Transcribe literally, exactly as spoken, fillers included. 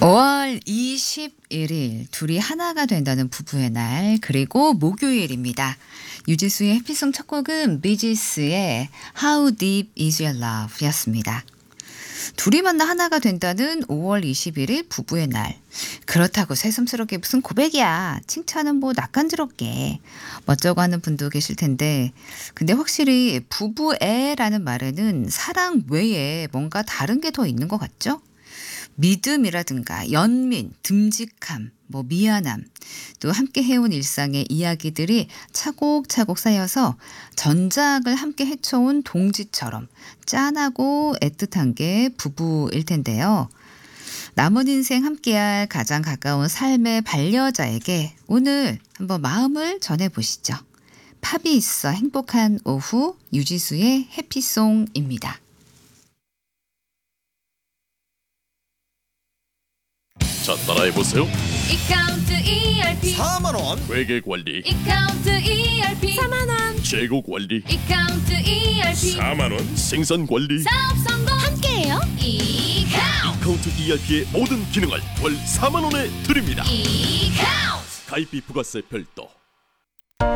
오월 이십일일 둘이 하나가 된다는 부부의 날, 그리고 목요일입니다. 유지수의 해피송 첫 곡은 비지스의 How Deep Is Your Love 였습니다. 둘이 만나 하나가 된다는 오월 이십일일 부부의 날. 그렇다고 새삼스럽게 무슨 고백이야. 칭찬은 뭐 낯간지럽게. 멋쩍어 하는 분도 계실 텐데, 근데 확실히 부부애라는 말에는 사랑 외에 뭔가 다른 게 더 있는 것 같죠? 믿음이라든가 연민, 듬직함, 뭐 미안함, 또 함께 해온 일상의 이야기들이 차곡차곡 쌓여서 전작을 함께 헤쳐온 동지처럼 짠하고 애틋한 게 부부일 텐데요. 남은 인생 함께할 가장 가까운 삶의 반려자에게 오늘 한번 마음을 전해보시죠. 팝이 있어 행복한 오후, 유지수의 해피송입니다. 자, 따라해보세요. 이카운트 이알피 사만 원, 회계관리, 이카운트 이알피 사만 원, 재고관리, 이카운트 이알피 사만 원, 생산관리. 사업 성공 함께해요. 이카운트 카운트 이알피의 모든 기능을 월 사만 원에 드립니다. 이카운트 가입비 부가세 별도.